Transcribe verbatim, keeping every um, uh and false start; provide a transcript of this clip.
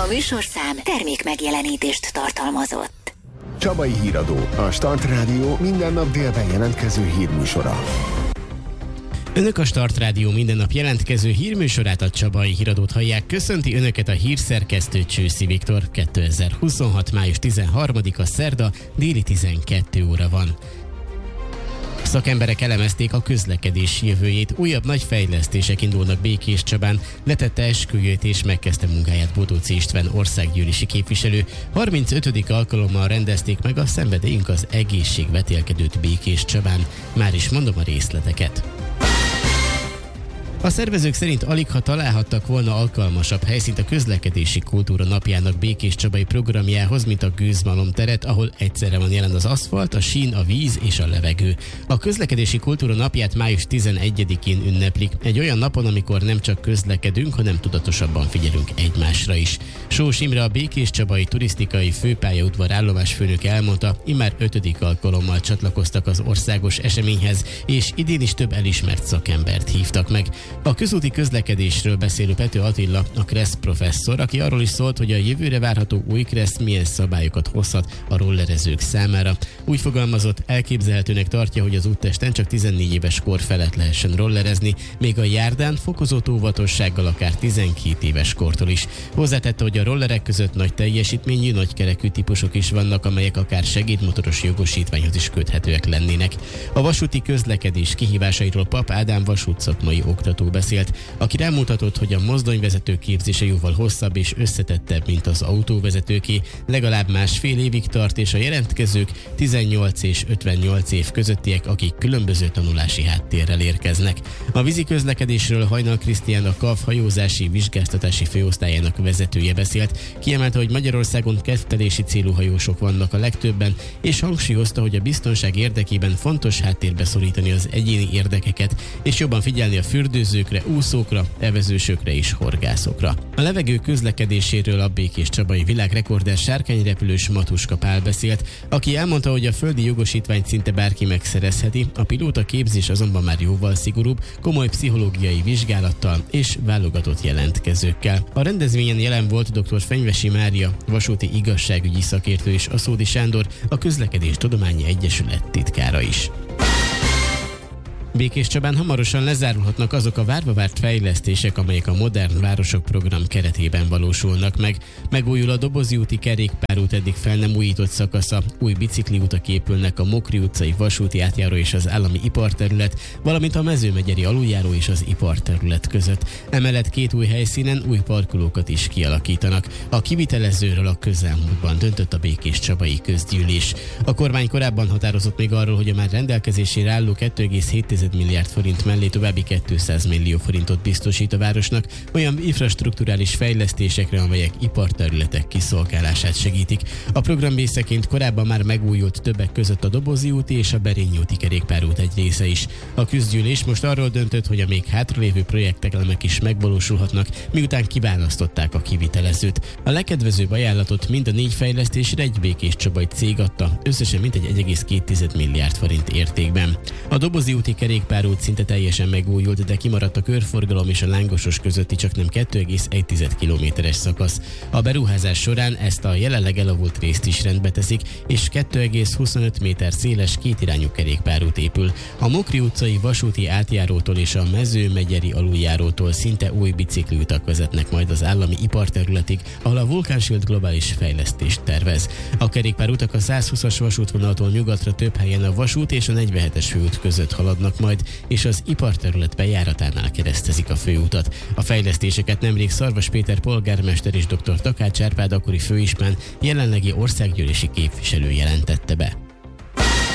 A műsorszám termék megjelenítést tartalmazott. Csabai Híradó, a Start Rádió minden nap délben jelentkező hírműsora. Önök a Start Rádió minden nap jelentkező hírműsorát, a Csabai Híradót hallják. Köszönti Önöket a hírszerkesztő Csőszi Viktor. kétezer-huszonhat. május tizenharmadika szerda, déli tizenkét óra van. Szakemberek elemezték a közlekedés jövőjét. Újabb nagy fejlesztések indulnak Békéscsabán. Letette esküjét és megkezdte munkáját Bodóczy István országgyűlési képviselő. harmincötödik alkalommal rendezték meg a Szenvedélyünk az egészség vetélkedőt Békéscsabán. Már is mondom a részleteket. A szervezők szerint aligha találhattak volna alkalmasabb helyszínt a közlekedési kultúra napjának békéscsabai programjához, mint a Gőzmalom teret, ahol egyszerre van jelen az aszfalt, a sín, a víz és a levegő. A közlekedési kultúra napját május tizenegyedikén ünneplik, egy olyan napon, amikor nem csak közlekedünk, hanem tudatosabban figyelünk egymásra is. Sós Imre, a békéscsabai turisztikai főpályaudvar állomásfőnök elmondta, immár ötödik alkalommal csatlakoztak az országos eseményhez, és idén is több elismert szakembert hívtak meg. A közúti közlekedésről beszélő Pető Attila, a KRESZ professzor, aki arról is szólt, hogy a jövőre várható új KRESZ milyen szabályokat hozhat a rollerezők számára. Úgy fogalmazott, elképzelhetőnek tartja, hogy az úttesten csak tizennégy éves kor felett lehessen rollerezni, még a járdán fokozott óvatossággal akár tizenkét éves kortól is. Hozzátette, hogy a rollerek között nagy teljesítményű, nagykerekű típusok is vannak, amelyek akár segédmotoros jogosítványhoz is köthetőek lennének. A vasúti közlekedés kihívásairól Pap Ádám vasútszakmai oktató beszélt, aki rámutatott, hogy a mozdonyvezető képzése jóval hosszabb és összetettebb, mint az autóvezetőké, legalább másfél évig tart, és a jelentkezők tizennyolc és ötvennyolc év közöttiek, akik különböző tanulási háttérrel érkeznek. A vízi közlekedésről Hajnal Krisztián, a ká á vé hajózási vizsgáztatási főosztályának vezetője beszélt, kiemelte, hogy Magyarországon kettelési célú hajósok vannak a legtöbben, és hangsúlyozta, hogy a biztonság érdekében fontos háttérbe szorítani az egyéni érdekeket, és jobban figyelni a fürdőzőkre, úszókra, evezősökre és horgászokra. A levegő közlekedéséről a békéscsabai világrekorder sárkányrepülős Matuska Pál beszélt, aki elmondta, hogy a földi jogosítványt szinte bárki megszerezheti, a pilóta képzés azonban már jóval szigorúbb, komoly pszichológiai vizsgálattal és válogatott jelentkezőkkel. A rendezvényen jelen volt dr. Fenyvesi Mária, vasúti igazságügyi szakértő, és Aszódi Sándor, a Közlekedés Tudományi Egyesület titkára is. Békéscsabán hamarosan lezárulhatnak azok a várva várt fejlesztések, amelyek a Modern Városok program keretében valósulnak meg. Megújul a Dobozi úti kerékpárút eddig fel nem újított szakasza, új bicikliutak épülnek a Mokri utcai vasúti átjáró és az állami iparterület, valamint a Mezőmegyeri aluljáró és az iparterület között. Emellett két új helyszínen új parkolókat is kialakítanak. A kivitelezőről a közelmúltban döntött a békéscsabai közgyűlés. A kormány korábban határozott még arról, hogy a már rendelkezésére álló kettő egész hét milliárd forint mellé további kétszáz millió forintot biztosít a városnak olyan infrastrukturális fejlesztésekre, amelyek iparterületek kiszolgálását segítik. A program részeként korábban már megújult többek között a Dobozi úti és a Berényi úti kerékpárút egy része is. A közgyűlés most arról döntött, hogy a még hátralévő projektek elemek is megvalósulhatnak, miután kiválasztották a kivitelezőt. A legkedvezőbb ajánlatot mind a négy fejlesztésre egy békéscsabai cég adta, összesen mintegy egy egész két milliárd forint értékben. A Dobozi úti kerékpárút szinte teljesen megújult, de kimaradt a körforgalom és a Lángosos közötti csaknem kettő egész egy kilométeres szakasz. A beruházás során ezt a jelenleg elavult részt is rendbe teszik, és kettő egész huszonöt méter széles kétirányú kerékpárút épül. A Mokri utcai vasúti átjárótól és a Mezőmegyeri aluljárótól szinte új bicikliutak vezetnek majd az állami iparterületig, ahol a Vulkánshield globális fejlesztést tervez. A kerékpárutak a százhúszas vasútvonaltól nyugatra több helyen a vasút és a negyvenhetes főút között haladnak majd, és az iparterület bejáratánál keresztezik a főutat. A fejlesztéseket nemrég Szarvas Péter polgármester és dr. Takács Árpád akkori főispán, jelenlegi országgyűlési képviselő jelentette be.